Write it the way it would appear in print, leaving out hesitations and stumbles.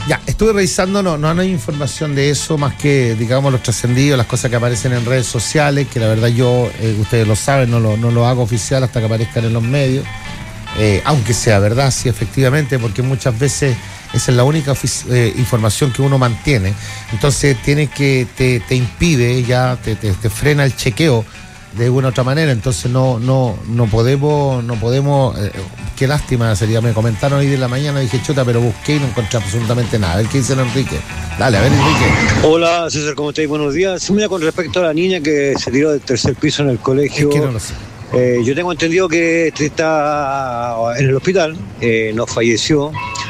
Ya, estuve revisando, no hay información de eso, más que, digamos, los trascendidos, las cosas que aparecen en redes sociales, que la verdad yo, ustedes lo saben, no lo hago oficial hasta que aparezcan en los medios, aunque sea verdad, sí, efectivamente, porque muchas veces esa es la única información que uno mantiene. Entonces te impide, ya te frena el chequeo de una u otra manera. Entonces no podemos, qué lástima sería. Me comentaron hoy de la mañana, dije chuta, pero busqué y no encontré absolutamente nada. A ver qué dice Enrique. Dale, a ver, Enrique. Hola César, ¿cómo estáis? Buenos días. Mira, con respecto a la niña que se tiró del tercer piso en el colegio, Es que no lo sé. Yo tengo entendido que está en el hospital, no falleció.